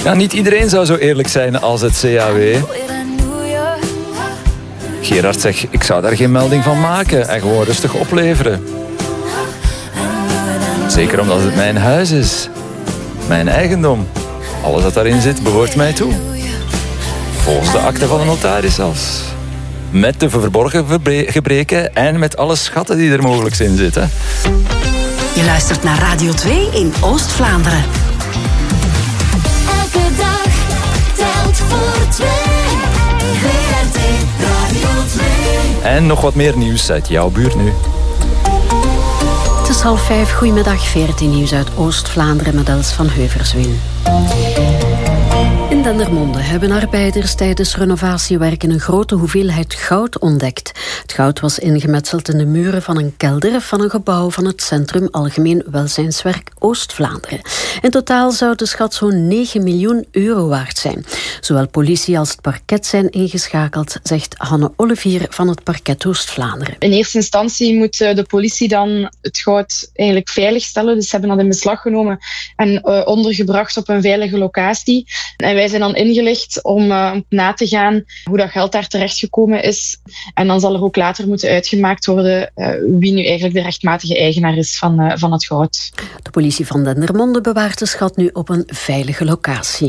Ja, niet iedereen zou zo eerlijk zijn als het CAW. Gerard zegt, ik zou daar geen melding van maken en gewoon rustig opleveren. Zeker omdat het mijn huis is. Mijn eigendom. Alles wat daarin zit behoort mij toe. Volgens de akte van de notaris zelfs. Met de verborgen gebreken en met alle schatten die er mogelijk in zitten. Je luistert naar Radio 2 in Oost-Vlaanderen. Elke dag telt voor twee. VRT Radio 2. En nog wat meer nieuws uit jouw buurt nu. Het is 4:30. Goedemiddag, VRT Nieuws uit Oost-Vlaanderen met Els van Heuversween. In Dendermonde hebben arbeiders tijdens renovatiewerken een grote hoeveelheid goud ontdekt. Het goud was ingemetseld in de muren van een kelder van een gebouw van het Centrum Algemeen Welzijnswerk Oost-Vlaanderen. In totaal zou de schat zo'n 9 miljoen euro waard zijn. Zowel politie als het parket zijn ingeschakeld, zegt Hanne Olivier van het parket Oost-Vlaanderen. In eerste instantie moet de politie dan het goud eigenlijk veiligstellen. Dus ze hebben dat in beslag genomen en ondergebracht op een veilige locatie. En wij zijn dan ingelicht om na te gaan hoe dat geld daar terechtgekomen is. En dan zal er ook later moeten uitgemaakt worden wie nu eigenlijk de rechtmatige eigenaar is van het goud. De politie van Dendermonde bewaart de schat nu op een veilige locatie.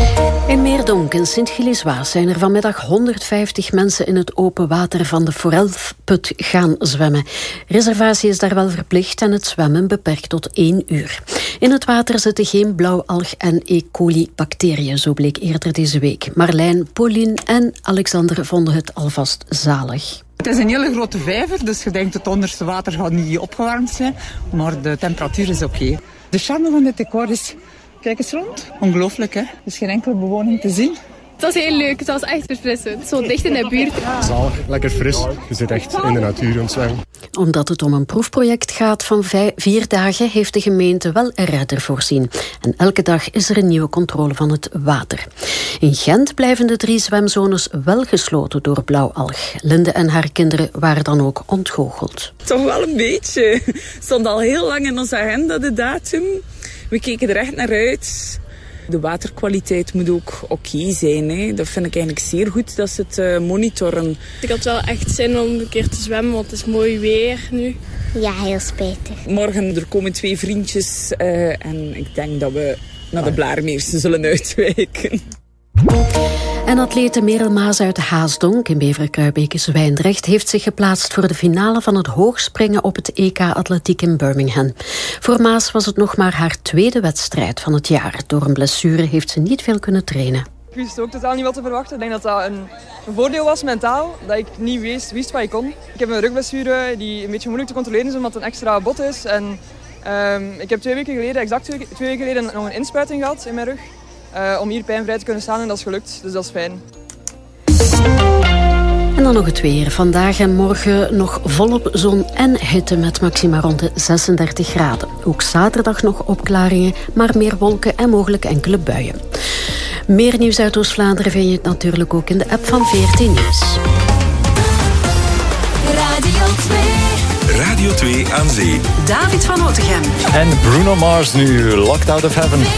In Meerdonk in Sint-Gilles-Waas zijn er vanmiddag 150 mensen in het open water van de Forelput gaan zwemmen. Reservatie is daar wel verplicht en het zwemmen beperkt tot 1 uur. In het water zitten geen blauwalg en E. coli-bacteriën, zo bleek eerder deze week. Marlijn, Pauline en Alexander vonden het alvast zalig. Het is een hele grote vijver, dus je denkt het onderste water gaat niet opgewarmd zijn, maar de temperatuur is oké. De charme van dit decor is, kijk eens rond, ongelooflijk hè, er is geen enkele bewoning te zien. Het was heel leuk, het was echt verfrissend, zo dicht in de buurt. Zalig, lekker fris, je zit echt in de natuur ontzwemmen. Omdat het om een proefproject gaat van 4 dagen, heeft de gemeente wel een redder voorzien. En elke dag is er een nieuwe controle van het water. In Gent blijven de 3 zwemzones wel gesloten door blauwalg. Linde en haar kinderen waren dan ook ontgoocheld. Toch wel een beetje. Het stond al heel lang in onze agenda, de datum. We keken er echt naar uit. De waterkwaliteit moet ook oké zijn. Hè. Dat vind ik eigenlijk zeer goed dat ze het monitoren. Ik had wel echt zin om een keer te zwemmen, want het is mooi weer nu. Ja, heel spijtig. Morgen er komen 2 vriendjes en ik denk dat we naar de Blaarmeersen zullen uitwijken. En atlete Merel Maas uit Haasdonk in Beverkruibeke-Zwijndrecht heeft zich geplaatst voor de finale van het hoogspringen op het EK Atletiek in Birmingham. Voor Maas was het nog maar haar 2e wedstrijd van het jaar. Door een blessure heeft ze niet veel kunnen trainen. Ik wist ook totaal niet wat te verwachten. Ik denk dat dat een voordeel was mentaal, dat ik niet wist wat ik kon. Ik heb een rugblessure die een beetje moeilijk te controleren is, omdat het een extra bot is. En ik heb 2 weken geleden, exact 2 weken geleden, nog een inspuiting gehad in mijn rug. Om hier pijnvrij te kunnen staan en dat is gelukt, dus dat is fijn. En dan nog het weer. Vandaag en morgen nog volop zon en hitte met maxima rond de 36 graden. Ook zaterdag nog opklaringen, maar meer wolken en mogelijk enkele buien. Meer nieuws uit Oost-Vlaanderen vind je natuurlijk ook in de app van VRT Nieuws. Radio 2. Radio 2 aan zee. David van Otegem. En Bruno Mars nu, Locked Out of Heaven.